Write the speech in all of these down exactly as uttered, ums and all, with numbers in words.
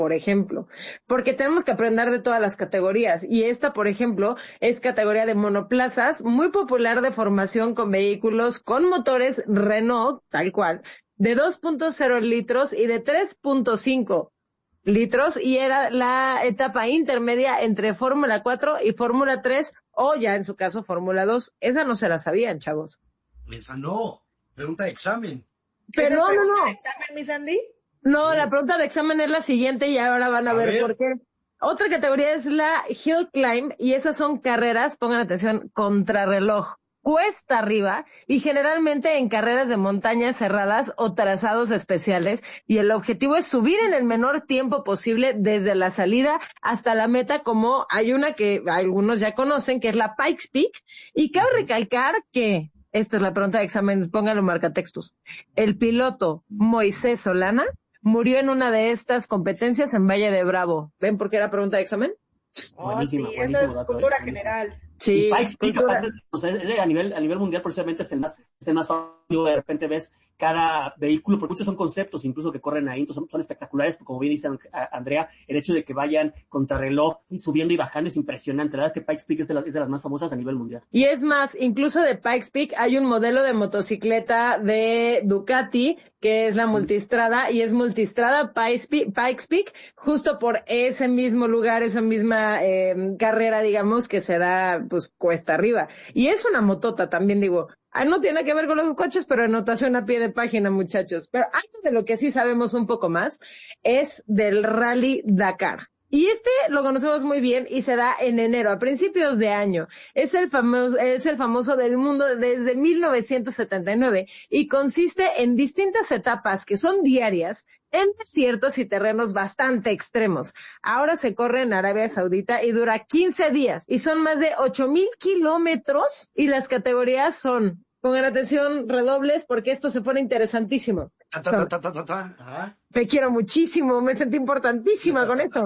por ejemplo, porque tenemos que aprender de todas las categorías, y esta, por ejemplo, es categoría de monoplazas, muy popular de formación con vehículos con motores Renault, tal cual, de dos punto cero litros y de tres punto cinco litros, y era la etapa intermedia entre Fórmula cuatro y Fórmula tres, o ya en su caso Fórmula dos. Esa no se la sabían, chavos. Esa no, pregunta de examen. Pero no, no, no. ¿De examen, mi Sandy? No, Sí. la pregunta de examen es la siguiente y ahora van a, A ver, ver. por qué. Otra categoría es la Hill Climb, y esas son carreras, pongan atención, contrarreloj, cuesta arriba, y generalmente en carreras de montañas cerradas o trazados especiales, y el objetivo es subir en el menor tiempo posible desde la salida hasta la meta, como hay una que algunos ya conocen, que es la Pikes Peak, y cabe recalcar que, esta es la pregunta de examen, pónganlo marcatextos, el piloto Moisés Solana murió en una de estas competencias en Valle de Bravo. ¿Ven por qué era pregunta de examen? Oh, Buenísimo, sí, buenísimo eso es dato, cultura ¿eh? general. Sí, Y Pikes Peak, cultura. aparte, o sea, es- a nivel, a nivel mundial precisamente es el más, es el más famoso. De repente ves cada vehículo, porque muchos son conceptos incluso que corren ahí, entonces son, son espectaculares, como bien dice Andrea, el hecho de que vayan contrarreloj y subiendo y bajando es impresionante. La verdad es que Pikes Peak es de, las, es de las más famosas a nivel mundial. Y es más, incluso de Pikes Peak hay un modelo de motocicleta de Ducati, que es la multistrada, y es multistrada Pikes Peak, Pikes Peak, justo por ese mismo lugar, esa misma eh, carrera, digamos, que se da, pues, cuesta arriba. Y es una motota también, digo, ah, no tiene que ver con los coches, pero anotación a pie de página, muchachos. Pero algo de lo que sí sabemos un poco más es del Rally Dakar. Y este lo conocemos muy bien y se da en enero, a principios de año. Es el famoso, es el famoso del mundo desde mil novecientos setenta y nueve y consiste en distintas etapas que son diarias en desiertos y terrenos bastante extremos. Ahora se corre en Arabia Saudita y dura quince días y son más de ocho mil kilómetros, y las categorías son, pongan atención, redobles, porque esto se pone interesantísimo. Ta, ta, ta, ta, ta, ta, ta. Ajá. Te quiero muchísimo, me sentí importantísima con eso.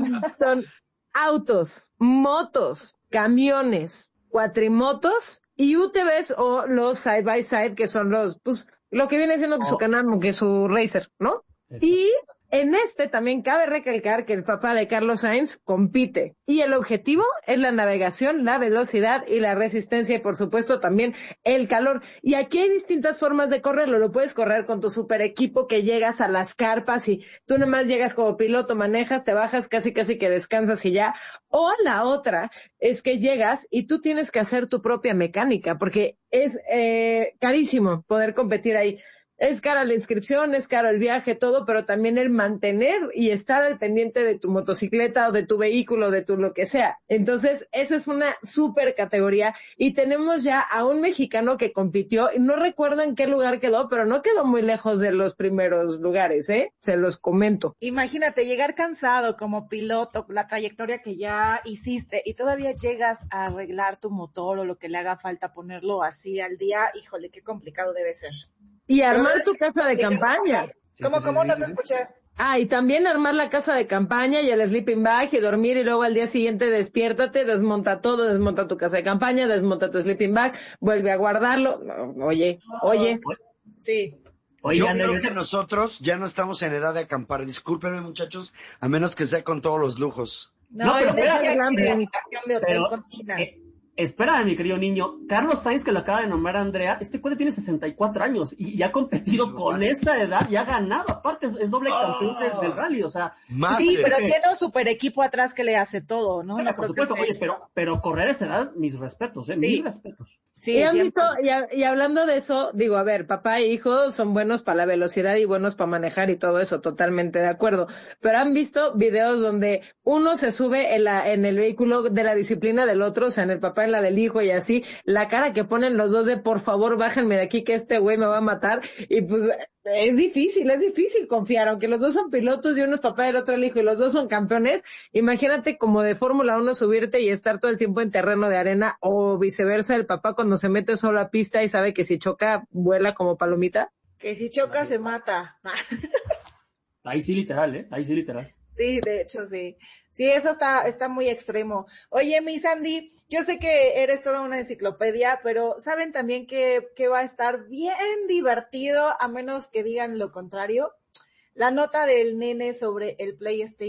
Son autos, motos, camiones, cuatrimotos y U T Vs, o los side by side, que son los, pues, lo que viene siendo su canal, que es su racer, ¿no? Exacto. Y en este también cabe recalcar que el papá de Carlos Sainz compite, y el objetivo es la navegación, la velocidad y la resistencia, y por supuesto también el calor. Y aquí hay distintas formas de correrlo. Lo puedes correr con tu super equipo, que llegas a las carpas y tú nomás llegas como piloto, manejas, te bajas, casi casi que descansas y ya. O la otra es que llegas y tú tienes que hacer tu propia mecánica, porque es eh, carísimo poder competir ahí. Es cara la inscripción, es caro el viaje, todo, pero también el mantener y estar al pendiente de tu motocicleta o de tu vehículo, de tu lo que sea. Entonces, esa es una súper categoría, y tenemos ya a un mexicano que compitió, y no recuerdo en qué lugar quedó, pero no quedó muy lejos de los primeros lugares, ¿eh? Se los comento. Imagínate llegar cansado como piloto, la trayectoria que ya hiciste, y todavía llegas a arreglar tu motor o lo que le haga falta, ponerlo así al día. Híjole, qué complicado debe ser. Y armar Pero tu casa de campaña. ¿Cómo, sí, cómo? sí, No sí, te sí. escuché. Ah, y también armar la casa de campaña y el sleeping bag y dormir, y luego al día siguiente despiértate, desmonta todo, desmonta tu casa de campaña, desmonta tu sleeping bag, vuelve a guardarlo. No, Oye, oye. Sí. Oye, Yo Andrea, creo ahorita- que nosotros ya no estamos en edad de acampar. Discúlpenme, muchachos, a menos que sea con todos los lujos. No, No, pero yo decía espera, aquí pero- de habitación de hotel pero, con China. eh, espera, mi querido niño. Carlos Sainz, que lo acaba de nombrar Andrea, este cuate tiene sesenta y cuatro años y, y ha competido Sí, con papá. esa edad y ha ganado. Aparte, es, es doble campeón del, del rally, o sea. Más Sí, que- pero tiene un super equipo atrás que le hace todo, ¿no? Claro, No por creo que supuesto, sea- oye, pero, pero correr a esa edad, mis respetos, eh, Sí. mil respetos. Sí, Y, han siempre. visto, y, a- y hablando de eso, digo, a ver, papá e hijo son buenos para la velocidad y buenos para manejar y todo eso, totalmente de acuerdo. Pero han visto videos donde uno se sube en, la, en el vehículo de la disciplina del otro, o sea, en el papá, en la del hijo, y así, la cara que ponen los dos de por favor bájenme de aquí que este güey me va a matar. Y pues es difícil, es difícil confiar, aunque los dos son pilotos y uno es papá y el otro el hijo y los dos son campeones. Imagínate como de Fórmula uno subirte y estar todo el tiempo en terreno de arena, o viceversa, el papá cuando se mete solo a pista y sabe que si choca vuela como palomita. Que si choca se mata. Ahí sí literal, eh, ahí sí literal. Sí, de hecho, sí. Sí, eso está, está muy extremo. Oye, mi Sandy, yo sé que eres toda una enciclopedia, pero saben también que, que va a estar bien divertido, a menos que digan lo contrario. La nota del nene sobre el PlayStation